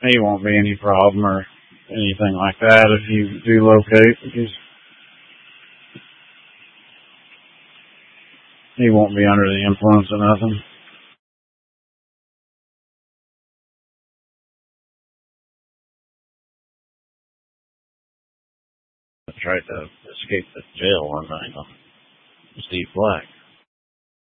he won't be any problem or anything like that if you do locate, because he won't be under the influence of nothing. I tried to escape the jail one night. Steve Black.